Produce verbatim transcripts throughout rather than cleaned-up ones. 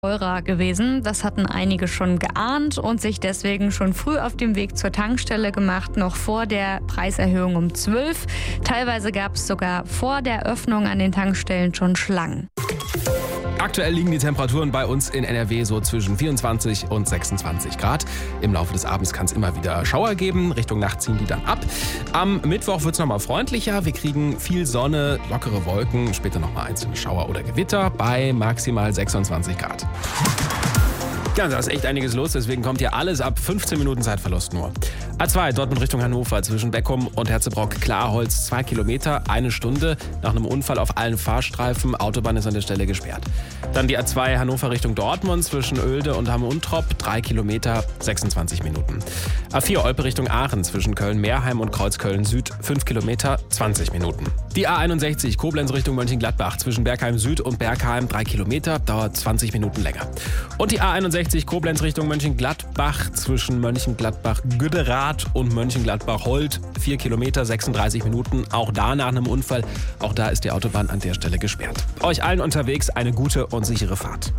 teurer gewesen. Das hatten einige schon geahnt und sich deswegen schon früh auf dem Weg zur Tankstelle gemacht, noch vor der Preiserhöhung um zwölf. Teilweise gab es sogar vor der Öffnung an den Tankstellen schon Schlangen. Aktuell liegen die Temperaturen bei uns in N R W so zwischen vierundzwanzig und sechsundzwanzig Grad. Im Laufe des Abends kann es immer wieder Schauer geben. Richtung Nacht ziehen die dann ab. Am Mittwoch wird es nochmal freundlicher. Wir kriegen viel Sonne, lockere Wolken, später nochmal einzelne Schauer oder Gewitter bei maximal sechsundzwanzig Grad. Ja, da ist echt einiges los, deswegen kommt hier alles ab fünfzehn Minuten Zeitverlust nur. A zwei, Dortmund Richtung Hannover, zwischen Beckum und Herzebrock-Klarholz, zwei Kilometer, eine Stunde. Nach einem Unfall auf allen Fahrstreifen, Autobahn ist an der Stelle gesperrt. Dann die A zwei Hannover Richtung Dortmund, zwischen Oelde und Hamm-Untrop, drei Kilometer, sechsundzwanzig Minuten. A vier Olpe Richtung Aachen, zwischen Köln-Meerheim und Kreuzköln-Süd, fünf Kilometer, zwanzig Minuten. Die A einundsechzig Koblenz Richtung Mönchengladbach, zwischen Bergheim Süd und Bergheim, drei Kilometer, dauert zwanzig Minuten länger. Und die A einundsechzig Koblenz Richtung Mönchengladbach, zwischen Mönchengladbach-Güderath und Mönchengladbach-Holt, vier Kilometer, sechsunddreißig Minuten. Auch da nach einem Unfall, auch da ist die Autobahn an der Stelle gesperrt. Euch allen unterwegs eine gute und sichere Fahrt.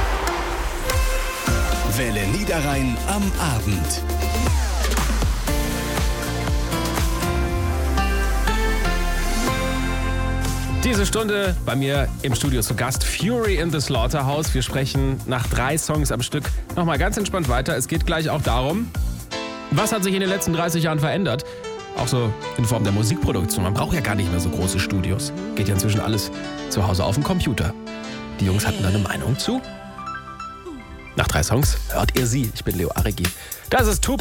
Welle Niederrhein am Abend. Diese Stunde bei mir im Studio zu Gast Fury in the Slaughterhouse. Wir sprechen nach drei Songs am Stück nochmal ganz entspannt weiter. Es geht gleich auch darum, was hat sich in den letzten dreißig Jahren verändert? Auch so in Form der Musikproduktion. Man braucht ja gar nicht mehr so große Studios. Geht ja inzwischen alles zu Hause auf dem Computer. Die Jungs hatten da eine Meinung zu. Nach drei Songs hört ihr sie. Ich bin Leo Aregi. Das ist Tup